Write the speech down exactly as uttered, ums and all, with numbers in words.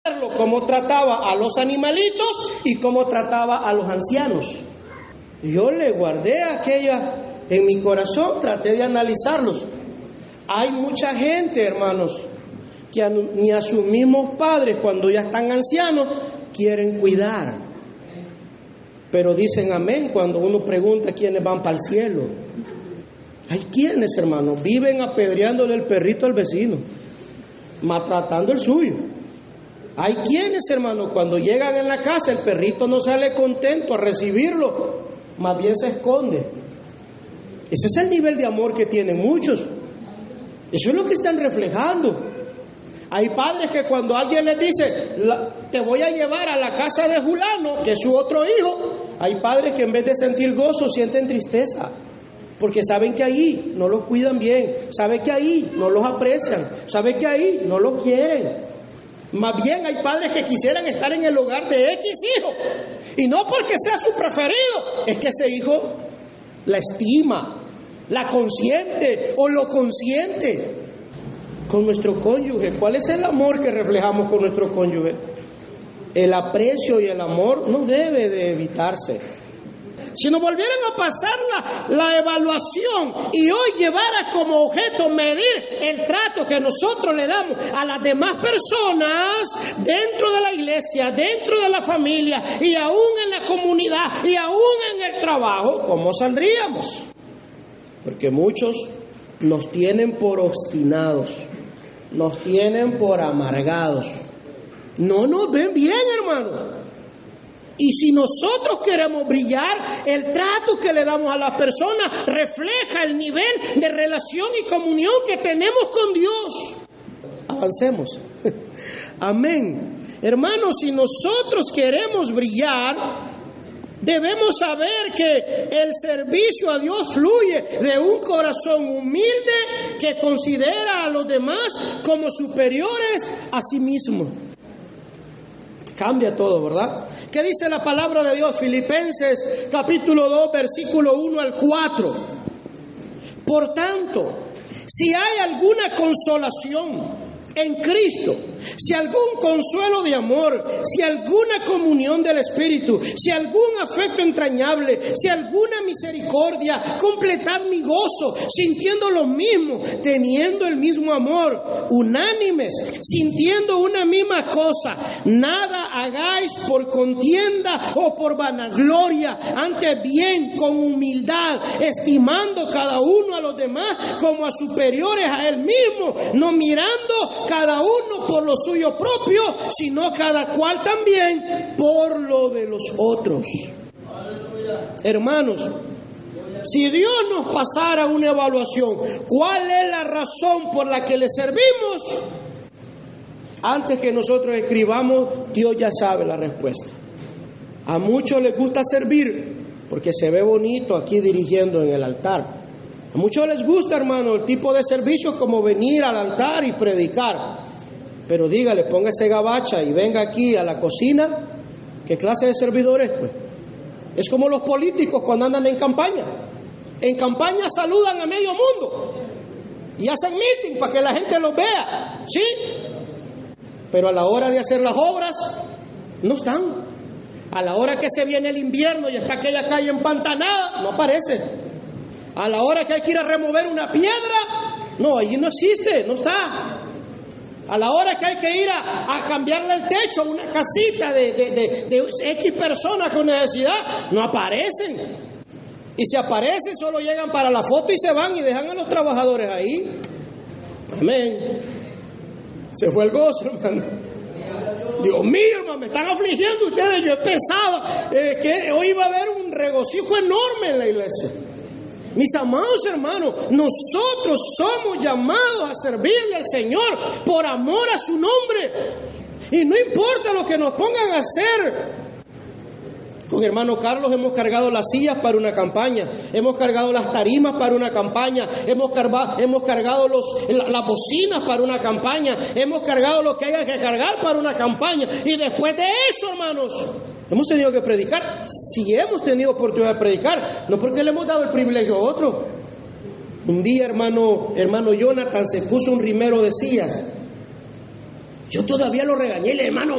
cómo trataba a los animalitos y cómo trataba a los ancianos. Y yo le guardé aquella en mi corazón, traté de analizarlos. Hay mucha gente, hermanos, que a, ni a sus mismos padres, cuando ya están ancianos, quieren cuidar. Pero dicen amén cuando uno pregunta quiénes van para el cielo. Hay quienes, hermanos, viven apedreándole el perrito al vecino, maltratando el suyo. Hay quienes, hermanos, cuando llegan en la casa, el perrito no sale contento a recibirlo, más bien se esconde. Ese es el nivel de amor que tienen muchos. Eso es lo que están reflejando. Hay padres que cuando alguien les dice, te voy a llevar a la casa de Julano, que es su otro hijo, hay padres que en vez de sentir gozo, sienten tristeza. Porque saben que ahí no los cuidan bien, saben que ahí no los aprecian, saben que ahí no los quieren. Más bien hay padres que quisieran estar en el hogar de X hijo, y no porque sea su preferido, es que ese hijo la estima, la consiente o lo consiente. Con nuestro cónyuge, ¿cuál es el amor que reflejamos con nuestro cónyuge? El aprecio y el amor no debe de evitarse. Si nos volvieran a pasar la, la evaluación y hoy llevara como objeto medir el trato que nosotros le damos a las demás personas dentro de la iglesia, dentro de la familia y aún en la comunidad y aún en el trabajo, ¿cómo saldríamos? Porque muchos nos tienen por obstinados, nos tienen por amargados, no nos ven bien, hermanos. Y si nosotros queremos brillar, el trato que le damos a las personas refleja el nivel de relación y comunión que tenemos con Dios. Avancemos. Amén. Hermanos, si nosotros queremos brillar, debemos saber que el servicio a Dios fluye de un corazón humilde que considera a los demás como superiores a sí mismo. Cambia todo, ¿verdad? ¿Qué dice la palabra de Dios? Filipenses capítulo dos, versículo uno al cuatro. Por tanto, si hay alguna consolación en Cristo, si algún consuelo de amor, si alguna comunión del Espíritu, si algún afecto entrañable, si alguna misericordia, completad mi gozo, sintiendo lo mismo, teniendo el mismo amor, unánimes, sintiendo una misma cosa. Nada hagáis por contienda o por vanagloria, antes bien con humildad, estimando cada uno a los demás como a superiores a él mismo, no mirando cada uno por lo suyo propio, sino cada cual también por lo de los otros. Aleluya. Hermanos, si Dios nos pasara una evaluación, ¿cuál es la razón por la que le servimos? Antes que nosotros escribamos, Dios ya sabe la respuesta. A muchos les gusta servir porque se ve bonito aquí dirigiendo en el altar. A muchos les gusta, hermano, el tipo de servicio como venir al altar y predicar. Pero dígale, póngase gabacha y venga aquí a la cocina. ¿Qué clase de servidores, pues? Es como los políticos cuando andan en campaña. En campaña saludan a medio mundo y hacen meeting para que la gente los vea, ¿sí? Pero a la hora de hacer las obras, no están. A la hora que se viene el invierno y está aquella calle empantanada, no aparece. A la hora que hay que ir a remover una piedra, no, allí no existe, no está. A la hora que hay que ir a, a cambiarle el techo a una casita de, de, de, de X personas con necesidad, no aparecen. Y si aparecen, solo llegan para la foto y se van y dejan a los trabajadores ahí. Amén. Se fue el gozo, hermano. Dios mío, hermano, me están afligiendo ustedes. Yo pensaba eh, que hoy iba a haber un regocijo enorme en la iglesia. Mis amados hermanos, nosotros somos llamados a servirle al Señor por amor a su nombre. Y no importa lo que nos pongan a hacer. Con hermano Carlos hemos cargado las sillas para una campaña, hemos cargado las tarimas para una campaña, hemos cargado, hemos cargado los, las bocinas para una campaña, hemos cargado lo que haya que cargar para una campaña. Y después de eso, hermanos, hemos tenido que predicar. Si hemos tenido oportunidad de predicar, no porque le hemos dado el privilegio a otro. Un día, hermano, hermano Jonathan se puso un rimero de sillas Yo todavía lo regañé, el hermano